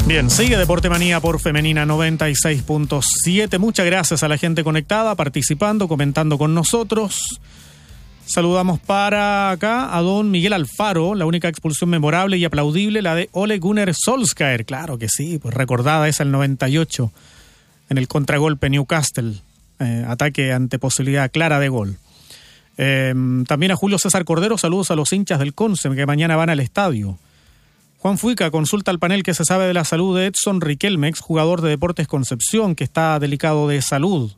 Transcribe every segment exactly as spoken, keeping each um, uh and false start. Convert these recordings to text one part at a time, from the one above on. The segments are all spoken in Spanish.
Bien, sigue Deporte Manía por Femenina noventa y seis punto siete. Muchas gracias a la gente conectada, participando, comentando con nosotros. Saludamos para acá a don Miguel Alfaro, la única expulsión memorable y aplaudible, la de Ole Gunnar Solskjaer. Claro que sí, pues recordada esa el noventa y ocho, en el contragolpe Newcastle, eh, ataque ante posibilidad clara de gol. Eh, también a Julio César Cordero, saludos a los hinchas del Conce que mañana van al estadio. Juan Fuica consulta al panel que se sabe de la salud de Edson Riquelme, ex jugador de Deportes Concepción, que está delicado de salud.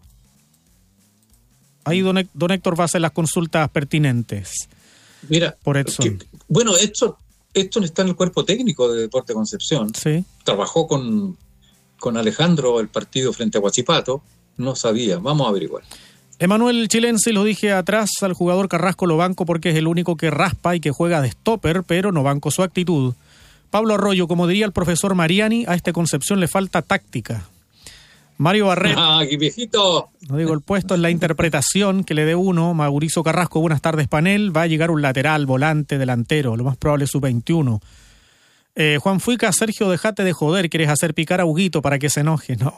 Ahí don, don Héctor va a hacer las consultas pertinentes. Mira, por Edson. Que, bueno, Edson, Edson está en el cuerpo técnico de Deportes Concepción. Sí. Trabajó con, con Alejandro el partido frente a Huachipato. No sabía, vamos a averiguar. Emanuel Chilense, lo dije atrás, al jugador Carrasco lo banco porque es el único que raspa y que juega de stopper, pero no banco su actitud. Pablo Arroyo, como diría el profesor Mariani, a este Concepción le falta táctica. Mario Barret. ¡Ah, qué viejito! No digo el puesto, es la interpretación que le dé uno. Mauricio Carrasco, buenas tardes, panel. Va a llegar un lateral, volante, delantero, lo más probable es sub veintiuno. Eh, Juan Fuica, Sergio, dejate de joder, quieres hacer picar a Huguito para que se enoje. No,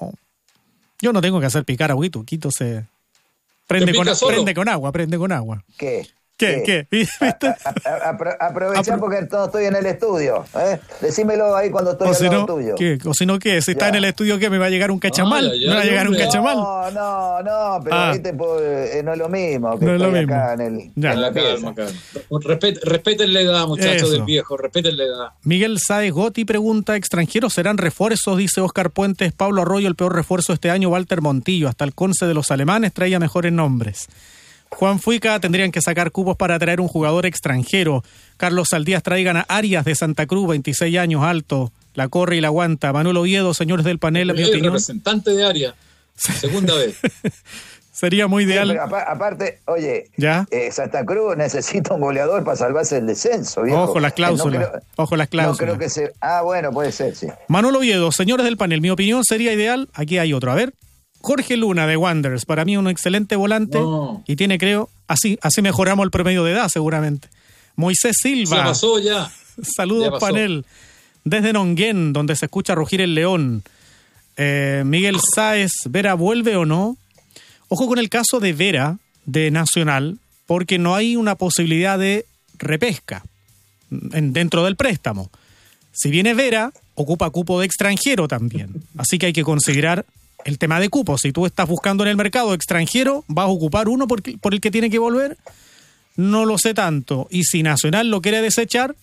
yo no tengo que hacer picar a Huguito. Huguito se prende con, prende con agua, prende con agua. ¿Qué? ¿Qué? ¿Qué? ¿Qué? A, a, a, aprovechá porque no estoy en el estudio. ¿eh? Decímelo ahí cuando estoy o al si lado no, tuyo. ¿qué? O si no, ¿qué? Si ya. Está en el estudio, ¿qué? ¿Me va a llegar un cachamal? Ah, ya, ya, ¿Me va a llegar un cachamal? No, no, no, pero ah. viste, pues, eh, no es lo mismo que no estoy es lo mismo. acá en, el, ya. en la calma, calma. Respet, respeten la edad, muchachos del viejo, respeten la edad. Miguel Sáez Gotti pregunta, ¿extranjeros serán refuerzos? Dice Oscar Puentes. Pablo Arroyo, el peor refuerzo este año, Walter Montillo. Hasta el Conce de los alemanes traía mejores nombres. Juan Fuica, tendrían que sacar cupos para traer un jugador extranjero. Carlos Saldías, traigan a Arias de Santa Cruz, veintiséis años, alto, la corre y la aguanta. Manuel Oviedo, señores del panel, el mi opinión. representante de Arias, segunda vez. Sería muy ideal. Sí, pero aparte, oye, ¿ya? Eh, Santa Cruz necesita un goleador para salvarse el descenso, viejo. Ojo las cláusulas, no creo, ojo las cláusulas. No creo que se... Ah, bueno, puede ser, sí. Manuel Oviedo, señores del panel, mi opinión sería ideal. Aquí hay otro, a ver. Jorge Luna de Wanderers, para mí un excelente volante no. y tiene, creo, así así mejoramos el promedio de edad seguramente. Moisés Silva. Se pasó ya. Saludos, ya pasó. Panel. Desde Nonguén, donde se escucha rugir el león. Eh, Miguel Sáez, ¿Vera vuelve o no? Ojo con el caso de Vera, de Nacional, porque no hay una posibilidad de repesca en, dentro del préstamo. Si viene Vera, ocupa cupo de extranjero también. Así que hay que considerar el tema de cupo. Si tú estás buscando en el mercado extranjero, ¿vas a ocupar uno por, por el que tiene que volver? No lo sé tanto. Y si Nacional lo quiere desechar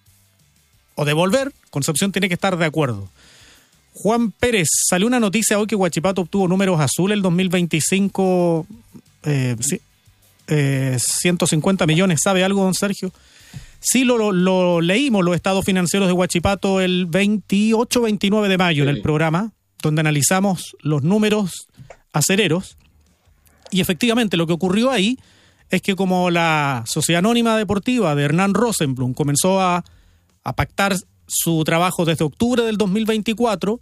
o devolver, Concepción tiene que estar de acuerdo. Juan Pérez, salió una noticia hoy que Huachipato obtuvo números azules el dos mil veinticinco, eh, eh, ciento cincuenta millones. ¿Sabe algo, don Sergio? Sí, lo, lo, lo leímos, los estados financieros de Huachipato el veintiocho veintinueve de mayo sí. en el programa, donde analizamos los números acereros, y efectivamente lo que ocurrió ahí es que como la Sociedad Anónima Deportiva de Hernán Rosenblum comenzó a, a pactar su trabajo desde octubre del dos mil veinticuatro,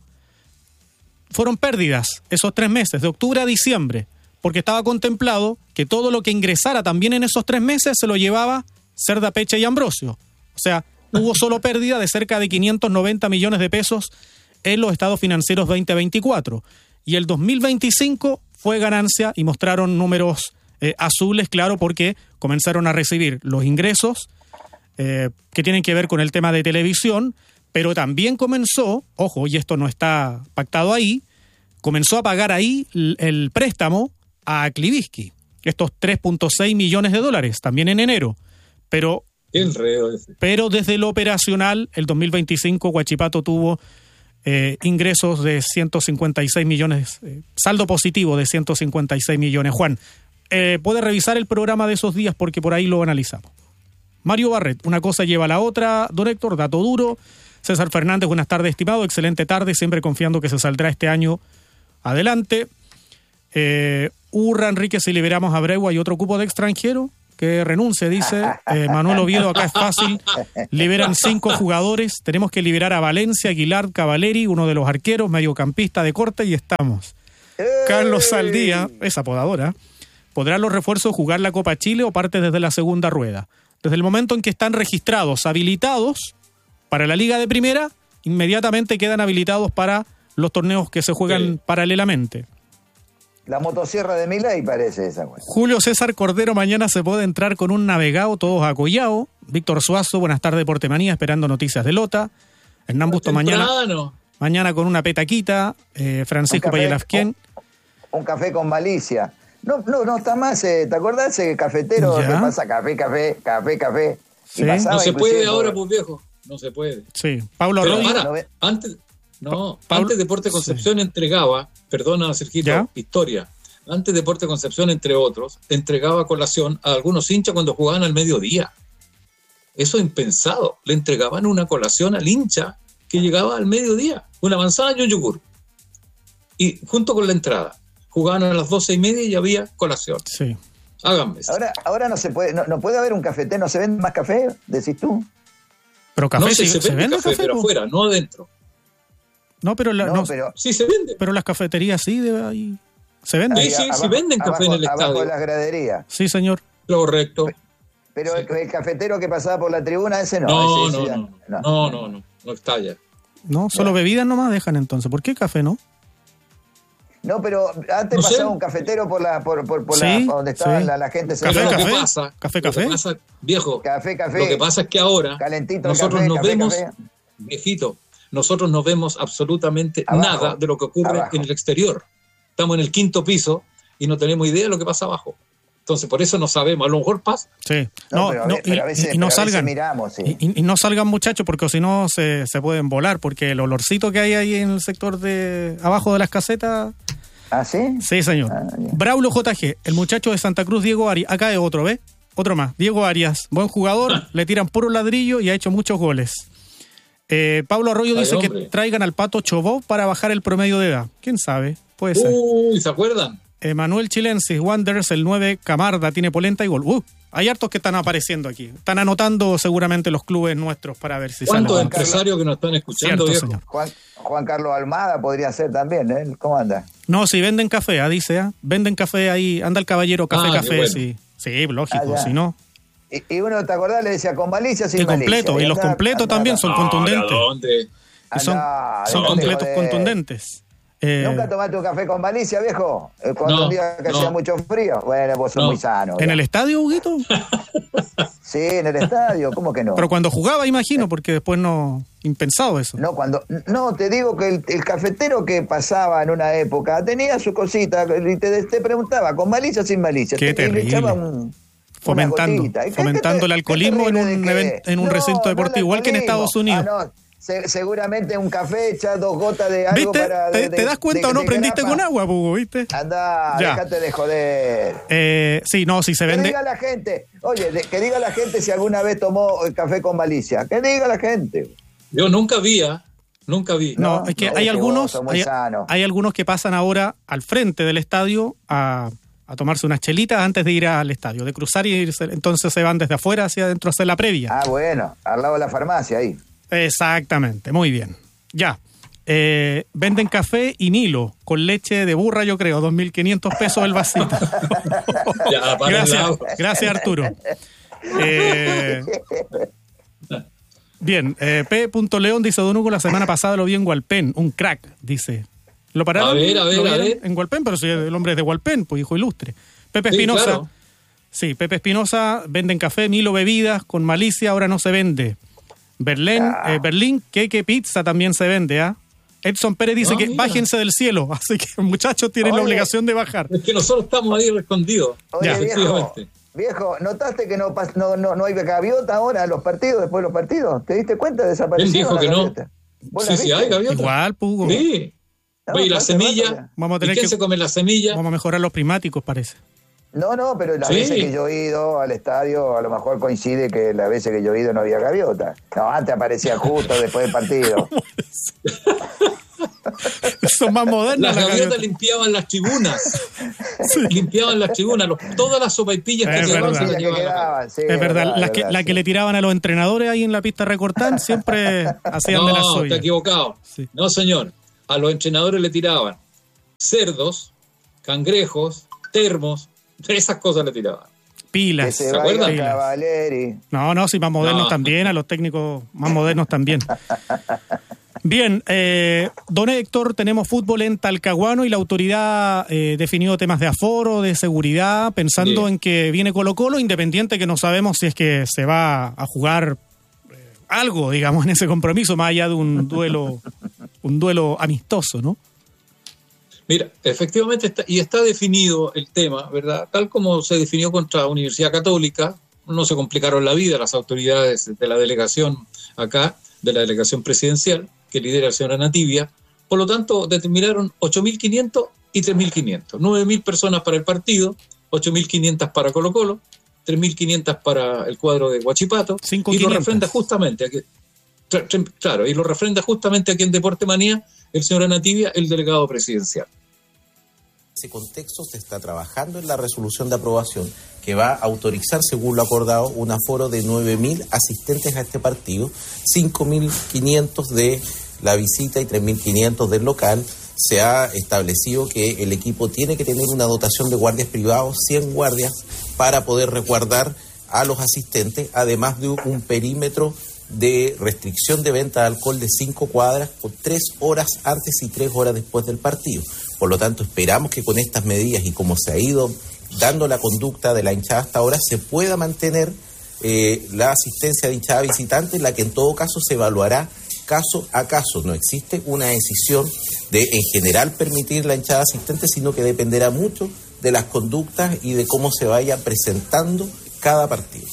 fueron pérdidas esos tres meses, de octubre a diciembre, porque estaba contemplado que todo lo que ingresara también en esos tres meses se lo llevaba Cerda, Peche y Ambrosio. O sea, hubo solo pérdida de cerca de quinientos noventa millones de pesos en los estados financieros veinte veinticuatro. Y el dos mil veinticinco fue ganancia y mostraron números eh, azules, claro, porque comenzaron a recibir los ingresos eh, que tienen que ver con el tema de televisión, pero también comenzó, ojo, y esto no está pactado ahí, comenzó a pagar ahí el, el préstamo a Kliviski, estos tres punto seis millones de dólares, también en enero. Pero, pero desde lo operacional, el dos mil veinticinco Huachipato tuvo eh, ingresos de ciento cincuenta y seis millones, eh, saldo positivo de ciento cincuenta y seis millones. Juan, eh, puede revisar el programa de esos días porque por ahí lo analizamos. Mario Barret, una cosa lleva a la otra, don Héctor, dato duro. César Fernández, buenas tardes, estimado, excelente tarde, siempre confiando que se saldrá este año adelante. Eh, Urra, Enrique, si liberamos a Breu, ¿hay otro cupo de extranjero? Que renuncie, dice eh, Manuel Oviedo, acá es fácil, liberan cinco jugadores, tenemos que liberar a Valencia, Aguilar, Cavaleri, uno de los arqueros, mediocampista de corte y estamos. Carlos Saldía, esa podadora, ¿podrán los refuerzos jugar la Copa Chile o parte desde la segunda rueda? Desde el momento en que están registrados, habilitados para la Liga de Primera, inmediatamente quedan habilitados para los torneos que se juegan Sí. paralelamente. La motosierra de Milei parece esa, güey. Julio César Cordero, mañana se puede entrar con un navegado, todos acollados. Víctor Suazo, buenas tardes, Portemanía, esperando noticias de Lota. Hernán Busto, mañana, Temprano. mañana con una petaquita. Eh, Francisco Un café, Payelafquien. Un, un café con malicia. No, no, no está más, eh, ¿te acordás ese cafetero Ya. que pasa café, café, café, café? Sí. Y pasaba No se inclusive puede por- ahora, pues viejo. No se puede. Sí, Pablo Pero Arroyo. ahora, no ve- antes, no, Pablo- antes Deporte Concepción entregaba, perdona Sergito, ¿Ya? historia. Antes Deporte Concepción, entre otros, entregaba colación a algunos hinchas cuando jugaban al mediodía. Eso es impensado. Le entregaban una colación al hincha que llegaba al mediodía. Una manzana y un yogur. Y junto con la entrada. Jugaban a las doce y media y había colación. Sí. Háganme eso. Ahora, ahora no se puede, no, no puede haber un café, no se vende más café, decís tú. Pero café no sé, sí, se, se vende, vende café, café, pero po? afuera, no adentro. No, pero, la- No, no, pero Sí se vende. pero las cafeterías sí, de ahí. ¿Se vende? Sí, sí, sí venden café en el abajo estadio. de las graderías. Sí, señor. Correcto. Pero Sí. el, el cafetero que pasaba por la tribuna, ese no. No, ese- no, ese ya- no, no, no, no, no, no está ya. No, solo Ya. bebidas nomás dejan entonces. ¿Por qué café no? No, pero antes No sé. pasaba un cafetero por la, por, por, por Sí, la, por donde estaba sí. la, la gente Café, Pero lo sentada. que café. pasa, Café, lo que café. pasa, viejo, Café, café. lo que pasa es que ahora Calentito el nosotros café, nos café, vemos, café. viejito, nosotros no vemos absolutamente Abajo, nada de lo que ocurre abajo. en el exterior. Estamos en el quinto piso y no tenemos idea de lo que pasa abajo. Entonces, por eso no sabemos. A lo mejor pasa. Sí. No, No, pero a no, ve- y, pero a veces- y- y no pero a veces salgan. miramos, sí. Y, y- y no salgan, muchachos, porque si no se, se pueden volar, porque el olorcito que hay ahí en el sector de abajo de las casetas. ¿Ah, sí? Sí, señor. Ah, ya. Braulio J G, el muchacho de Santa Cruz, Diego Arias. Acá hay otro, ¿ves? Otro más. Diego Arias, buen jugador, le tiran puro ladrillo y ha hecho muchos goles. Eh, Pablo Arroyo Ay, dice hombre. que traigan al Pato Chobó para bajar el promedio de edad. ¿Quién sabe? Puede ser. Uy, ¿se acuerdan? Emanuel Chilensis, Wanderers, el nueve, Camarda, tiene polenta y gol. Uh, hay hartos que están apareciendo aquí. Están anotando seguramente los clubes nuestros para ver si ¿Cuántos salen. empresarios que nos están escuchando, Cierto, viejo? señor. Juan, Juan Carlos Almada podría ser también, ¿eh? ¿Cómo anda? No, si venden café, ah, dice, ah, venden café ahí, anda el caballero, café, Ah, qué café, bueno. sí. Sí, lógico, Ah, ya. si no. Y, y uno, ¿te acordás? Le decía con malicia, sin Y malicia. completo, y los andaba- completos andaba- también son No, contundentes. ¿de dónde? Y son andaba, son dejate completos joder. contundentes. Eh, ¿Nunca tomaste un café con malicia, viejo? Eh, Cuando No, un día que no. hacía mucho frío. Bueno, vos sos No. muy sano. ¿En ya. el estadio, Huguito? Sí, en el estadio, ¿cómo que no? Pero cuando jugaba, imagino, porque después no... Impensado eso. No, cuando, no, te digo que el, el cafetero que pasaba en una época tenía su cosita y te, te preguntaba, ¿con malicia o sin malicia? Qué Te- y le terrible. echaba un- Fomentando, una gotita. ¿Y qué- fomentando qué- el qué alcoholismo en terrible un, de qué? event- en un No, recinto no el deportivo, igual que en alcoholismo. Estados Unidos. Ah, no, se- seguramente un café echa dos gotas de algo ¿Viste? para... ¿Te, de- te das cuenta de- o no? de Prendiste grapa. con agua, Pugo, ¿viste? Anda, Ya. déjate de joder. Eh, sí, no, si se Que vende... diga la gente, oye, de- que diga la gente si alguna vez tomó el café con malicia. Que diga la gente. Yo nunca vi, ¿ah? Nunca vi. No, No, es que no, hay que algunos, vos sos muy hay, sano. hay algunos que pasan ahora al frente del estadio a, a tomarse unas chelitas antes de ir al estadio, de cruzar y irse, entonces se van desde afuera hacia adentro a hacer la previa. Ah, bueno, al lado de la farmacia ahí. Exactamente, muy bien. Ya. Eh, venden café y Nilo con leche de burra, yo creo, dos mil quinientos pesos el vasito. Ya, para el Gracias, lado. gracias Arturo. Eh, bien, eh, P. León dice, Don Hugo, la semana pasada lo vi en Hualpén, un crack, dice. ¿Lo pararon? A ver, a ver, ¿Lo a vieron ver. en Hualpén? Pero si el hombre es de Hualpén, pues hijo ilustre. Pepe Sí, Espinosa. claro. Sí, Pepe Espinosa, venden café, Milo bebidas, con malicia, ahora no se vende. Berlín, Ah. eh, Berlín, Keke Pizza también se vende, ¿ah? Edson Pérez dice Ah, que mira. bájense del cielo, así que muchachos tienen la Oye. obligación de bajar. Es que nosotros estamos ahí escondidos. Oye, Ya. viejo, Efectivamente. viejo, ¿notaste que no, pas- no, no, no hay gaviota ahora en los partidos, después de los partidos? ¿Te diste cuenta? Desapareció. ¿Quién dijo la que no? gaviota. ¿Vos Sí, la sí, viste? hay gaviota. Igual, Pugo. Sí. No, Oye, ¿y la hace rato semilla? ya. Vamos a ¿Y tener quién que se come la semilla? vamos a mejorar los primáticos, parece. No, no, pero las Sí. veces que yo he ido al estadio, a lo mejor coincide que las veces que yo he ido no había gaviota. No, antes aparecía justo después del partido. Son más modernas Las las gaviotas gaviotas. limpiaban las tribunas. Limpiaban las tribunas. Los- todas las sopaipillas que Es quedaban verdad. se las Las que llevaban a la casa. quedaban, sí, Es verdad, las que, verdad, la sí. que le tiraban a los entrenadores ahí en la pista recortán siempre hacían de la No, suya. está equivocado. Sí. No, señor. A los entrenadores le tiraban cerdos, cangrejos, termos, esas cosas le tiraban. Que Pilas. se ¿Se vaya acuerdan? Cavalieri. No, no, sí, más modernos No. también, a los técnicos más modernos también. Bien, eh, don Héctor, tenemos fútbol en Talcahuano y la autoridad eh, definió temas de aforo, de seguridad, pensando Bien. en que viene Colo-Colo, Independiente, que no sabemos si es que se va a jugar eh, algo, digamos, en ese compromiso, más allá de un duelo, un duelo amistoso, ¿no? Mira, efectivamente, está, y está definido el tema, ¿verdad? Tal como se definió contra la Universidad Católica, no se complicaron la vida las autoridades de la delegación acá, de la delegación presidencial, que lidera la señora Nativia. Por lo tanto, determinaron ocho mil quinientos y tres mil quinientos. nueve mil personas para el partido, ocho mil quinientos para Colo-Colo, tres mil quinientos para el cuadro de Huachipato. cinco mil Y quinientos. lo refrenda justamente, aquí, claro, y lo refrenda justamente aquí en Deporte Manía el señor Nativia, el delegado presidencial. En ese contexto se está trabajando en la resolución de aprobación que va a autorizar, según lo acordado, un aforo de nueve mil asistentes a este partido, cinco mil quinientos de la visita y tres mil quinientos del local. Se ha establecido que el equipo tiene que tener una dotación de guardias privados, cien guardias, para poder resguardar a los asistentes, además de un perímetro de restricción de venta de alcohol de cinco cuadras por tres horas antes y tres horas después del partido. Por lo tanto, esperamos que con estas medidas y como se ha ido dando la conducta de la hinchada hasta ahora, se pueda mantener eh, la asistencia de hinchada visitante, la que en todo caso se evaluará caso a caso. No existe una decisión de en general permitir la hinchada asistente, sino que dependerá mucho de las conductas y de cómo se vaya presentando cada partido.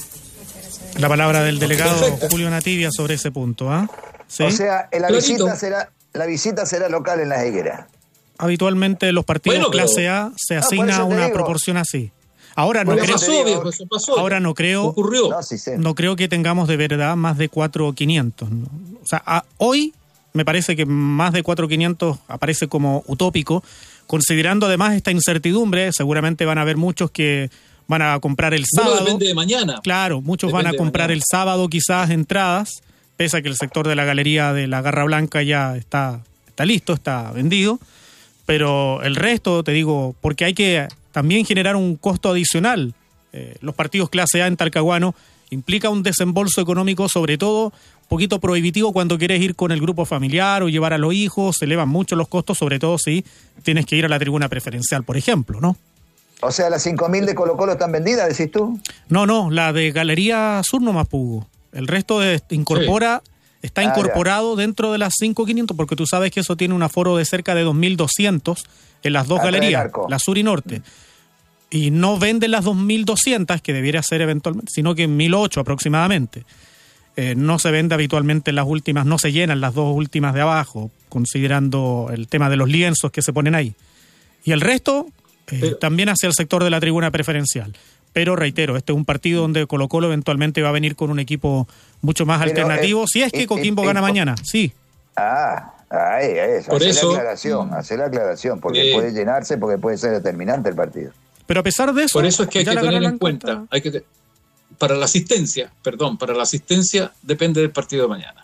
La palabra del delegado Perfecto. Julio Nativia sobre ese punto, ¿ah? ¿eh? ¿Sí? O sea, la visita será la visita será local en Las Higueras. Habitualmente los partidos bueno, pero... clase A se asigna no, una digo. proporción así. Ahora no, creo, pasó, viejo, eso pasó, ahora no creo, ocurrió. No, sí, sí. no creo que tengamos de verdad más de cuatro mil quinientos. ¿no? O sea, a, hoy me parece que más de cuatro mil quinientos aparece como utópico, considerando además esta incertidumbre. Seguramente van a haber muchos que van a comprar el sábado. Bueno, depende de mañana. Claro, muchos depende van a comprar el sábado quizás entradas, pese a que el sector de la galería de la Garra Blanca ya está, está listo, está vendido. Pero el resto, te digo, porque hay que también generar un costo adicional. Eh, los partidos clase A en Talcahuano implica un desembolso económico, sobre todo un poquito prohibitivo cuando quieres ir con el grupo familiar o llevar a los hijos. Se elevan mucho los costos, sobre todo si tienes que ir a la tribuna preferencial, por ejemplo, ¿no? O sea, las cinco mil de Colo-Colo están vendidas, decís tú. No, no, la de Galería Sur nomás pudo. El resto de, incorpora... Sí. Está incorporado ah, dentro de las cinco mil quinientos, porque tú sabes que eso tiene un aforo de cerca de dos mil doscientos en las dos ah, galerías, la sur y norte. Mm. Y no venden las dos mil doscientas, que debiera ser eventualmente, sino que en mil ocho aproximadamente. Eh, no se vende habitualmente en las últimas, no se llenan las dos últimas de abajo, considerando el tema de los lienzos que se ponen ahí. Y el resto eh, Pero, también hacia el sector de la tribuna preferencial. Pero reitero, este es un partido donde Colo-Colo eventualmente va a venir con un equipo mucho más Pero alternativo, es, si es que es, Coquimbo es, gana es, mañana, sí. Ah, ahí, eso, hacer la aclaración, hacer la aclaración, porque eh, puede llenarse, porque puede ser determinante el partido. Pero a pesar de eso... Por eso es que hay que tener en cuenta, hay que para la asistencia, perdón, para la asistencia depende del partido de mañana.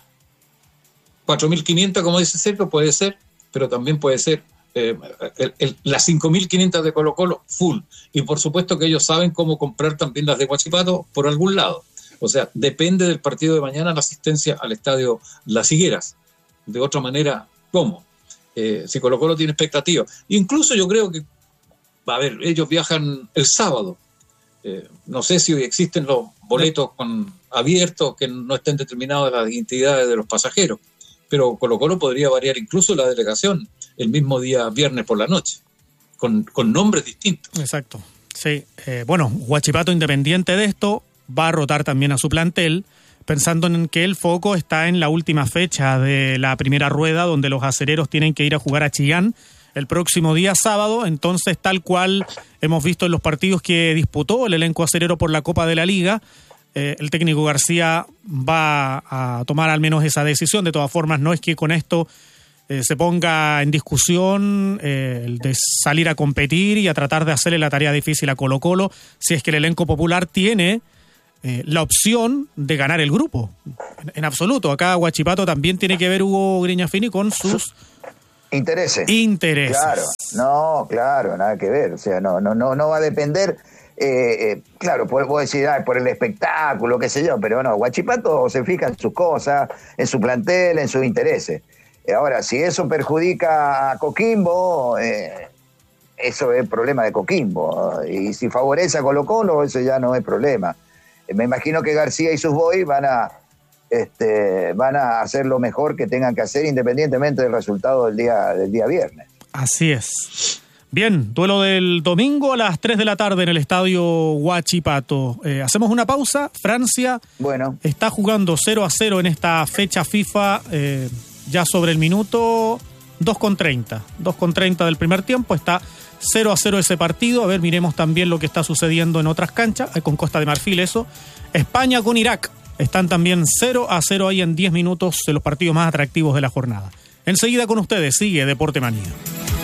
cuatro mil quinientos, como dice Sergio, puede ser, pero también puede ser Eh, el, el, las cinco mil quinientas de Colo-Colo full, y por supuesto que ellos saben cómo comprar también las de Huachipato por algún lado. O sea, depende del partido de mañana la asistencia al estadio Las Higueras. De otra manera, ¿cómo? Eh, si Colo-Colo tiene expectativas. Incluso yo creo que, a ver, ellos viajan el sábado. Eh, no sé si hoy existen los boletos con abiertos que no estén determinados las identidades de los pasajeros, pero Colo-Colo podría variar incluso la delegación el mismo día viernes por la noche, con, con nombres distintos. Exacto, sí. Eh, bueno, Huachipato, independiente de esto, va a rotar también a su plantel, pensando en que el foco está en la última fecha de la primera rueda, donde los acereros tienen que ir a jugar a Chillán el próximo día sábado. Entonces, tal cual hemos visto en los partidos que disputó el elenco acerero por la Copa de la Liga, eh, el técnico García va a tomar al menos esa decisión. De todas formas, no es que con esto Eh, se ponga en discusión eh, el de salir a competir y a tratar de hacerle la tarea difícil a Colo-Colo, si es que el elenco popular tiene eh, la opción de ganar el grupo. En, en absoluto, acá Huachipato también tiene que ver Hugo Griñafini con sus intereses. Intereses. Claro, no, claro, nada que ver. O sea, no, no, no, no va a depender Eh, eh, claro, puedo decir, ah, por el espectáculo, qué sé yo, pero no, Huachipato se fija en sus cosas, en su plantel, en sus intereses. Eh, ahora, si eso perjudica a Coquimbo, eh, eso es problema de Coquimbo. Y si favorece a Colo-Colo, eso ya no es problema. Eh, me imagino que García y sus boys van a, este, van a hacer lo mejor que tengan que hacer, independientemente del resultado del día, del día viernes. Así es. Bien, duelo del domingo a las tres de la tarde en el estadio Huachipato. Eh, hacemos una pausa. Francia bueno. está jugando cero a cero en esta fecha FIFA, eh, ya sobre el minuto dos con treinta. dos con treinta del primer tiempo, está cero a cero ese partido. A ver, miremos también lo que está sucediendo en otras canchas, eh, con Costa de Marfil eso. España con Irak, están también cero a cero ahí en diez minutos de los partidos más atractivos de la jornada. Enseguida con ustedes, sigue Deporte Manía.